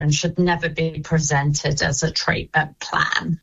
and should never be presented as a treatment plan.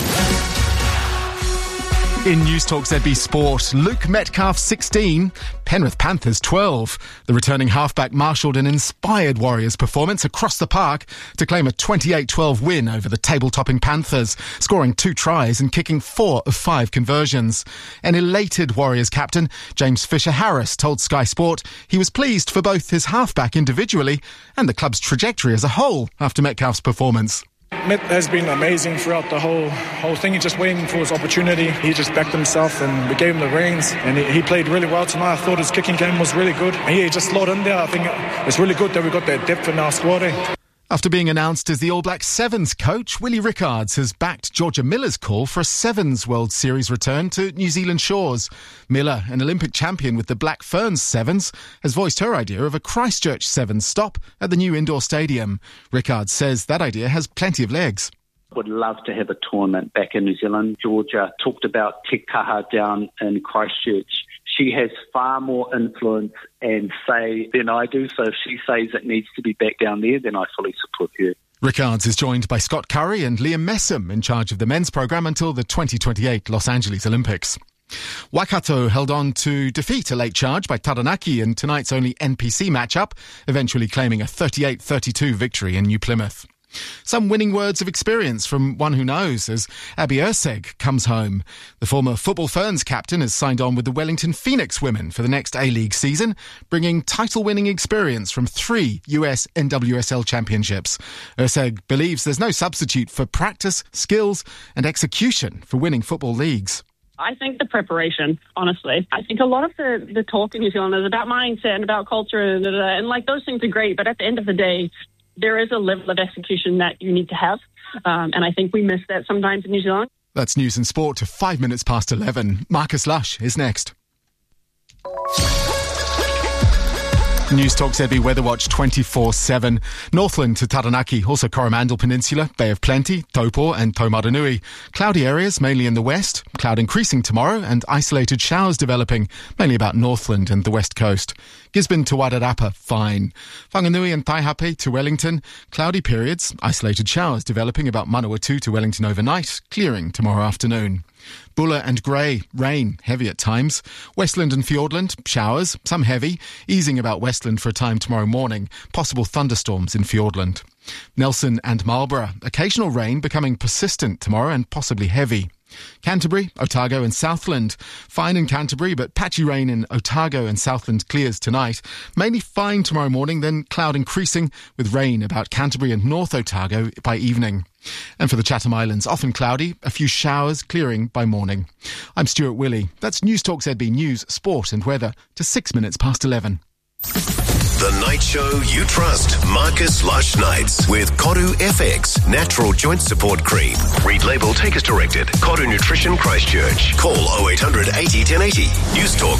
In News Talk ZB Sport, Luke Metcalf 16, Penrith Panthers 12. The returning halfback marshalled an inspired Warriors performance across the park to claim a 28-12 win over the table-topping Panthers, scoring 2 tries and kicking 4 of 5 conversions. An elated Warriors captain, James Fisher-Harris, told Sky Sport he was pleased for both his halfback individually and the club's trajectory as a whole after Metcalf's performance. Met has been amazing throughout the whole thing. He's just waiting for his opportunity. He just backed himself and we gave him the reins, and he played really well tonight. I thought his kicking game was really good. And he just slotted in there. I think it's really good that we got that depth in our squad. After being announced as the All Blacks Sevens coach, Willie Rickards has backed Georgia Miller's call for a Sevens World Series return to New Zealand shores. Miller, an Olympic champion with the Black Ferns Sevens, has voiced her idea of a Christchurch Sevens stop at the new indoor stadium. Rickards says that idea has plenty of legs. Would love to have a tournament back in New Zealand. Georgia talked about Te Kaha down in Christchurch. She has far more influence and say than I do, so if she says it needs to be back down there, then I fully support her. Rickards is joined by Scott Curry and Liam Messam in charge of the men's programme until the 2028 Los Angeles Olympics. Waikato held on to defeat a late charge by Taranaki in tonight's only NPC matchup, eventually claiming a 38-32 victory in New Plymouth. Some winning words of experience from one who knows as Abby Erceg comes home. The former Football Ferns captain has signed on with the Wellington Phoenix women for the next A-League season, bringing title-winning experience from 3 US NWSL championships. Erceg believes there's no substitute for practice, skills and execution for winning football leagues. I think the preparation, honestly. I think a lot of the talk in New Zealand is about mindset and about culture and like those things are great, but at the end of the day, there is a level of execution that you need to have, and I think we miss that sometimes in New Zealand. That's news and sport to 5 minutes past 11. Marcus Lush is next. News Talk ZB Weather Watch 24/7. Northland to Taranaki, also Coromandel Peninsula, Bay of Plenty, Taupo and Taumaranui. Cloudy areas mainly in the west, cloud increasing tomorrow and isolated showers developing, mainly about Northland and the west coast. Gisborne to Wairarapa, fine. Whanganui and Taihape to Wellington, cloudy periods, isolated showers developing about Manawatu to Wellington overnight, clearing tomorrow afternoon. Buller and Grey, rain, heavy at times. Westland and Fiordland, showers, some heavy, easing about Westland for a time tomorrow morning. Possible thunderstorms in Fiordland. Nelson and Marlborough, occasional rain becoming persistent tomorrow and possibly heavy. Canterbury, Otago and Southland. Fine in Canterbury, but patchy rain in Otago and Southland clears tonight. Mainly fine tomorrow morning, then cloud increasing with rain about Canterbury and North Otago by evening. And for the Chatham Islands, often cloudy, a few showers clearing by morning. I'm Stuart Willey. That's News Talk ZB News, Sport and Weather to 6 minutes past 11. The night show you trust. Marcus Lush Nights with Koru FX Natural Joint Support Cream. Read label, take as directed. Koru Nutrition Christchurch. Call 0800 80 1080. News Talk